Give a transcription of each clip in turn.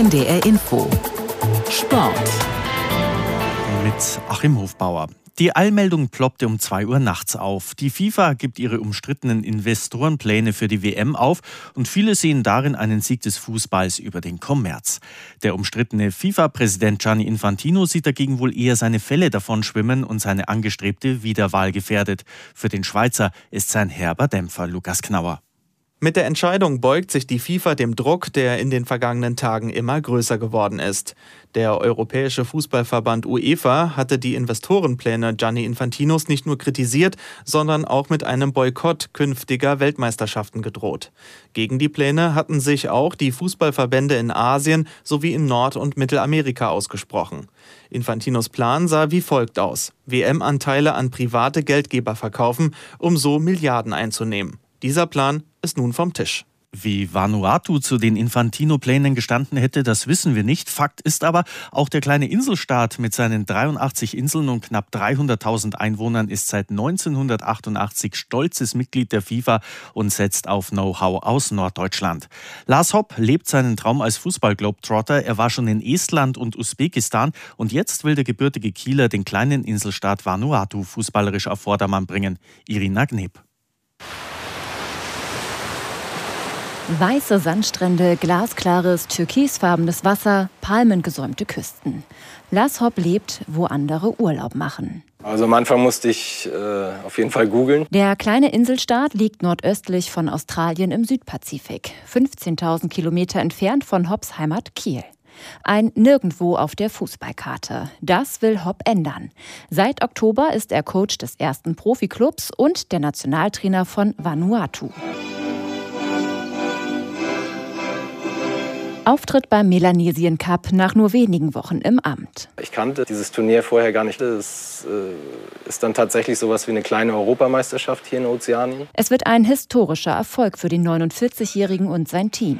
NDR Info Sport mit Achim Hofbauer. Die Eilmeldung ploppte um 2 Uhr nachts auf. Die FIFA gibt ihre umstrittenen Investorenpläne für die WM auf und viele sehen darin einen Sieg des Fußballs über den Kommerz. Der umstrittene FIFA-Präsident Gianni Infantino sieht dagegen wohl eher seine Fälle davonschwimmen und seine angestrebte Wiederwahl gefährdet. Für den Schweizer ist sein herber Dämpfer Lukas Knauer. Mit der Entscheidung beugt sich die FIFA dem Druck, der in den vergangenen Tagen immer größer geworden ist. Der Europäische Fußballverband UEFA hatte die Investorenpläne Gianni Infantinos nicht nur kritisiert, sondern auch mit einem Boykott künftiger Weltmeisterschaften gedroht. Gegen die Pläne hatten sich auch die Fußballverbände in Asien sowie in Nord- und Mittelamerika ausgesprochen. Infantinos Plan sah wie folgt aus: WM-Anteile an private Geldgeber verkaufen, um so Milliarden einzunehmen. Dieser Plan ist nun vom Tisch. Wie Vanuatu zu den Infantino-Plänen gestanden hätte, das wissen wir nicht. Fakt ist aber, auch der kleine Inselstaat mit seinen 83 Inseln und knapp 300.000 Einwohnern ist seit 1988 stolzes Mitglied der FIFA und setzt auf Know-how aus Norddeutschland. Lars Hopp lebt seinen Traum als Fußball-Globetrotter. Er war schon in Estland und Usbekistan und jetzt will der gebürtige Kieler den kleinen Inselstaat Vanuatu fußballerisch auf Vordermann bringen. Irina Gneb. Weiße Sandstrände, glasklares, türkisfarbenes Wasser, palmengesäumte Küsten. Lars Hopp lebt, wo andere Urlaub machen. Also am Anfang musste ich auf jeden Fall googeln. Der kleine Inselstaat liegt nordöstlich von Australien im Südpazifik, 15.000 Kilometer entfernt von Hopps Heimat Kiel. Ein Nirgendwo auf der Fußballkarte. Das will Hopp ändern. Seit Oktober ist er Coach des ersten Profiklubs und der Nationaltrainer von Vanuatu. Auftritt beim Melanesien Cup nach nur wenigen Wochen im Amt. Ich kannte dieses Turnier vorher gar nicht. Es ist dann tatsächlich sowas wie eine kleine Europameisterschaft hier in Ozeanien. Es wird ein historischer Erfolg für den 49-Jährigen und sein Team.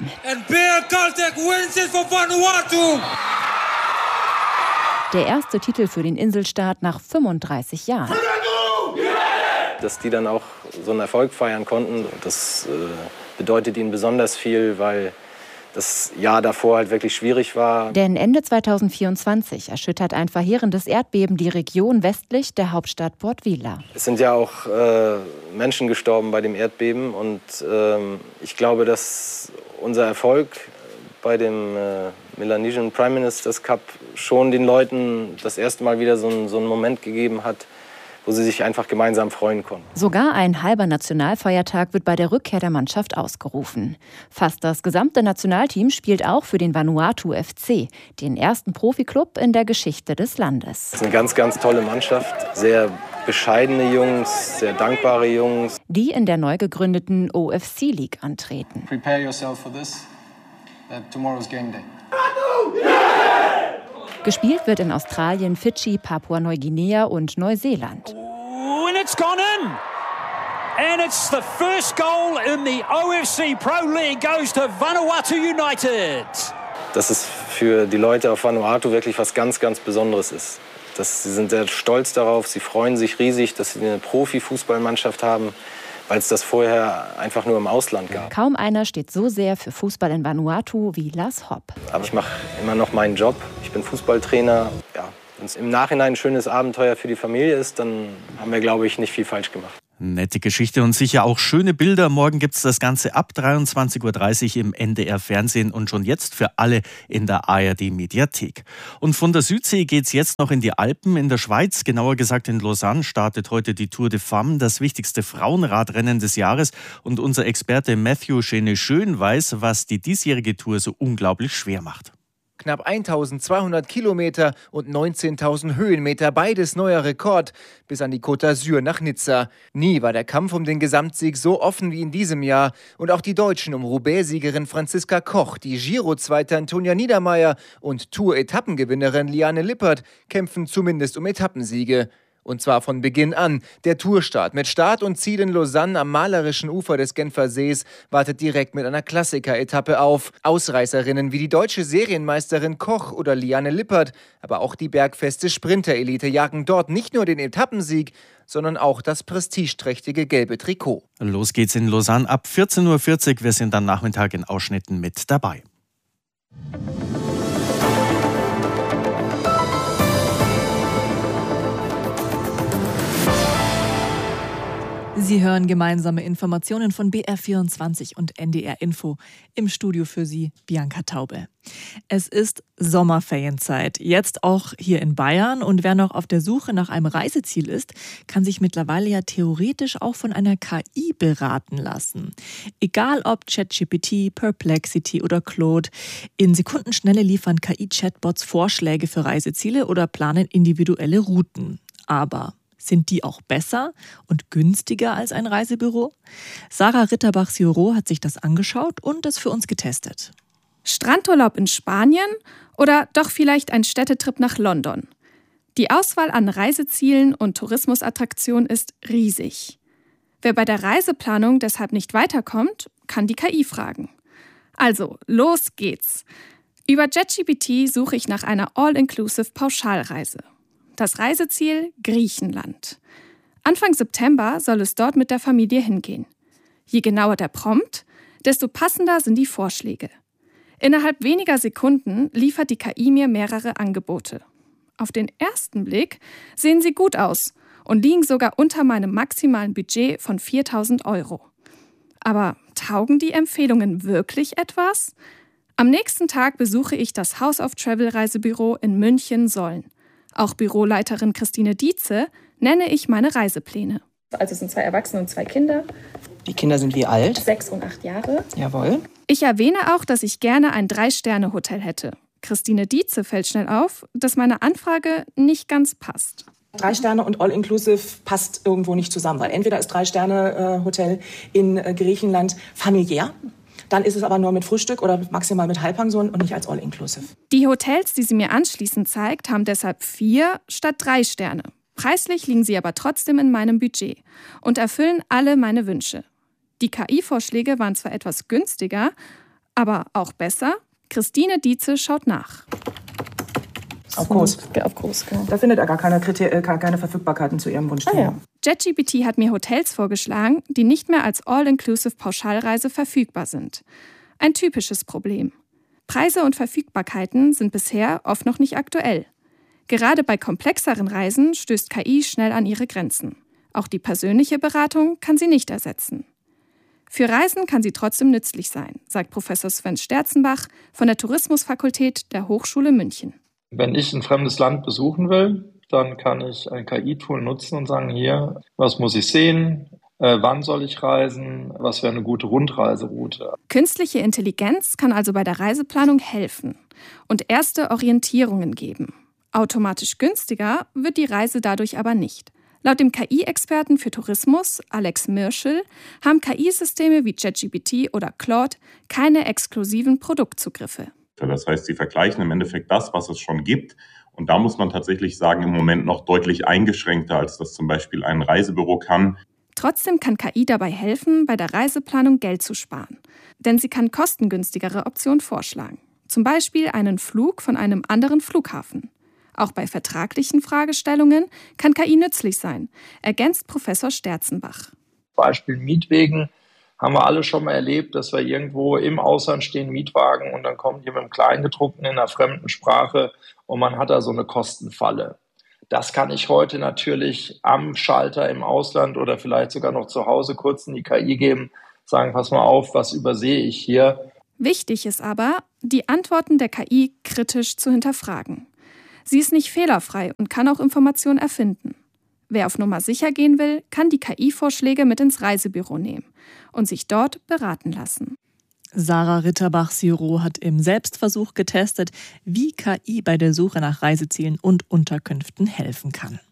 Der erste Titel für den Inselstaat nach 35 Jahren. Dass die dann auch so einen Erfolg feiern konnten, das bedeutet ihnen besonders viel, weil das Jahr davor halt wirklich schwierig war. Denn Ende 2024 erschüttert ein verheerendes Erdbeben die Region westlich der Hauptstadt Port Vila. Es sind ja auch Menschen gestorben bei dem Erdbeben und ich glaube, dass unser Erfolg bei dem Melanesian Prime Ministers Cup schon den Leuten das erste Mal wieder so einen Moment gegeben hat, wo sie sich einfach gemeinsam freuen konnten. Sogar ein halber Nationalfeiertag wird bei der Rückkehr der Mannschaft ausgerufen. Fast das gesamte Nationalteam spielt auch für den Vanuatu FC, den ersten Profiklub in der Geschichte des Landes. Es ist eine ganz, ganz tolle Mannschaft. Sehr bescheidene Jungs, sehr dankbare Jungs. Die in der neu gegründeten OFC League antreten. Prepare yourself for this. Tomorrow's game day. Gespielt wird in Australien, Fidschi, Papua-Neuguinea und Neuseeland. Oh, and it's gone in. And it's the first goal in the OFC Pro League goes to Vanuatu United. Dass es für die Leute auf Vanuatu wirklich was ganz, ganz Besonderes ist. Sie sind sehr stolz darauf, sie freuen sich riesig, dass sie eine Profi-Fußballmannschaft haben, weil es das vorher einfach nur im Ausland gab. Kaum einer steht so sehr für Fußball in Vanuatu wie Lars Hopp. Aber ich mache immer noch meinen Job. Ich bin Fußballtrainer. Ja, wenn es im Nachhinein ein schönes Abenteuer für die Familie ist, dann haben wir, glaube ich, nicht viel falsch gemacht. Nette Geschichte und sicher auch schöne Bilder. Morgen gibt es das Ganze ab 23.30 Uhr im NDR Fernsehen und schon jetzt für alle in der ARD Mediathek. Und von der Südsee geht's jetzt noch in die Alpen. In der Schweiz, genauer gesagt in Lausanne, startet heute die Tour de Femmes, das wichtigste Frauenradrennen des Jahres. Und unser Experte Matthew Schön weiß, was die diesjährige Tour so unglaublich schwer macht. Knapp 1200 Kilometer und 19.000 Höhenmeter, beides neuer Rekord, bis an die Côte d'Azur nach Nizza. Nie war der Kampf um den Gesamtsieg so offen wie in diesem Jahr. Und auch die Deutschen um Roubaix-Siegerin Franziska Koch, die Giro-Zweite Antonia Niedermeier und Tour-Etappengewinnerin Liane Lippert kämpfen zumindest um Etappensiege. Und zwar von Beginn an. Der Tourstart mit Start und Ziel in Lausanne am malerischen Ufer des Genfer Sees wartet direkt mit einer Klassiker-Etappe auf. Ausreißerinnen wie die deutsche Serienmeisterin Koch oder Liane Lippert, aber auch die bergfeste Sprinterelite jagen dort nicht nur den Etappensieg, sondern auch das prestigeträchtige gelbe Trikot. Los geht's in Lausanne ab 14.40 Uhr. Wir sind am Nachmittag in Ausschnitten mit dabei. Sie hören gemeinsame Informationen von BR24 und NDR Info. Im Studio für Sie Bianca Taube. Es ist Sommerferienzeit, jetzt auch hier in Bayern. Und wer noch auf der Suche nach einem Reiseziel ist, kann sich mittlerweile ja theoretisch auch von einer KI beraten lassen. Egal ob ChatGPT, Perplexity oder Claude, in Sekundenschnelle liefern KI-Chatbots Vorschläge für Reiseziele oder planen individuelle Routen. Aber sind die auch besser und günstiger als ein Reisebüro? Sarah Ritterbach-Sioro hat sich das angeschaut und das für uns getestet. Strandurlaub in Spanien oder doch vielleicht ein Städtetrip nach London? Die Auswahl an Reisezielen und Tourismusattraktionen ist riesig. Wer bei der Reiseplanung deshalb nicht weiterkommt, kann die KI fragen. Also, los geht's. Über ChatGPT suche ich nach einer All-Inclusive-Pauschalreise. Das Reiseziel Griechenland. Anfang September soll es dort mit der Familie hingehen. Je genauer der Prompt, desto passender sind die Vorschläge. Innerhalb weniger Sekunden liefert die KI mir mehrere Angebote. Auf den ersten Blick sehen sie gut aus und liegen sogar unter meinem maximalen Budget von 4.000 €. Aber taugen die Empfehlungen wirklich etwas? Am nächsten Tag besuche ich das House of Travel Reisebüro in München-Solln. Auch Büroleiterin Christine Dietze nenne ich meine Reisepläne. Also es sind 2 Erwachsene und 2 Kinder. Die Kinder sind wie alt? 6 und 8 Jahre. Jawohl. Ich erwähne auch, dass ich gerne ein 3-Sterne-Hotel hätte. Christine Dietze fällt schnell auf, dass meine Anfrage nicht ganz passt. 3 Sterne und All-Inclusive passt irgendwo nicht zusammen, weil entweder ist 3-Sterne-Hotel in Griechenland familiär, dann ist es aber nur mit Frühstück oder maximal mit Halbpension und nicht als All-Inclusive. Die Hotels, die sie mir anschließend zeigt, haben deshalb 4 statt 3 Sterne. Preislich liegen sie aber trotzdem in meinem Budget und erfüllen alle meine Wünsche. Die KI-Vorschläge waren zwar etwas günstiger, aber auch besser. Christine Dietze schaut nach. Auf Kurs. Auf Kurs, genau. Da findet er gar keine Verfügbarkeiten zu ihrem Wunschthema. Ja. ChatGPT hat mir Hotels vorgeschlagen, die nicht mehr als All-Inclusive-Pauschalreise verfügbar sind. Ein typisches Problem. Preise und Verfügbarkeiten sind bisher oft noch nicht aktuell. Gerade bei komplexeren Reisen stößt KI schnell an ihre Grenzen. Auch die persönliche Beratung kann sie nicht ersetzen. Für Reisen kann sie trotzdem nützlich sein, sagt Professor Sven Sterzenbach von der Tourismusfakultät der Hochschule München. Wenn ich ein fremdes Land besuchen will, dann kann ich ein KI-Tool nutzen und sagen, hier, was muss ich sehen, wann soll ich reisen, was wäre eine gute Rundreiseroute. Künstliche Intelligenz kann also bei der Reiseplanung helfen und erste Orientierungen geben. Automatisch günstiger wird die Reise dadurch aber nicht. Laut dem KI-Experten für Tourismus, Alex Mirschel, haben KI-Systeme wie ChatGPT oder Claude keine exklusiven Produktzugriffe. Das heißt, sie vergleichen im Endeffekt das, was es schon gibt. Und da muss man tatsächlich sagen, im Moment noch deutlich eingeschränkter, als das zum Beispiel ein Reisebüro kann. Trotzdem kann KI dabei helfen, bei der Reiseplanung Geld zu sparen. Denn sie kann kostengünstigere Optionen vorschlagen. Zum Beispiel einen Flug von einem anderen Flughafen. Auch bei vertraglichen Fragestellungen kann KI nützlich sein, ergänzt Professor Sterzenbach. Beispiel Mietwegen haben wir alle schon mal erlebt, dass wir irgendwo im Ausland stehen, Mietwagen, und dann kommt jemand mit dem Kleingedruckten in einer fremden Sprache und man hat da so eine Kostenfalle. Das kann ich heute natürlich am Schalter im Ausland oder vielleicht sogar noch zu Hause kurz in die KI geben, sagen, pass mal auf, was übersehe ich hier? Wichtig ist aber, die Antworten der KI kritisch zu hinterfragen. Sie ist nicht fehlerfrei und kann auch Informationen erfinden. Wer auf Nummer sicher gehen will, kann die KI-Vorschläge mit ins Reisebüro nehmen und sich dort beraten lassen. Sarah Ritterbach-Sioro hat im Selbstversuch getestet, wie KI bei der Suche nach Reisezielen und Unterkünften helfen kann.